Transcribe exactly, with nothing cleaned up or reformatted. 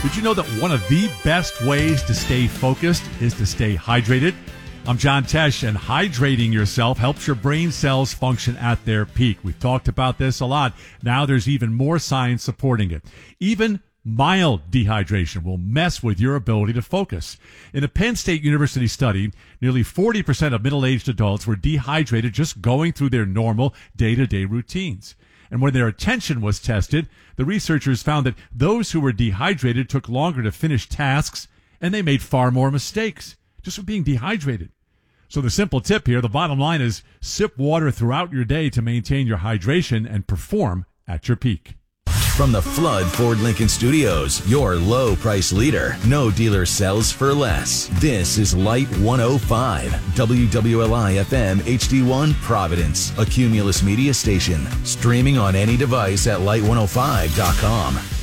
Did you know that one of the best ways to stay focused is to stay hydrated? I'm John Tesh, and hydrating yourself helps your brain cells function at their peak. We've talked about this a lot. Now there's even more science supporting it. Even mild dehydration will mess with your ability to focus. In a Penn State University study, nearly forty percent of middle-aged adults were dehydrated just going through their normal day-to-day routines. And when their attention was tested, the researchers found that those who were dehydrated took longer to finish tasks, and they made far more mistakes just from being dehydrated. So the simple tip here, the bottom line is sip water throughout your day to maintain your hydration and perform at your peak. From the Flood Ford Lincoln Studios, your low price leader. No dealer sells for less. This is Light one oh five, W W L I F M H D one Providence, a Cumulus media station. Streaming on any device at light one oh five dot com.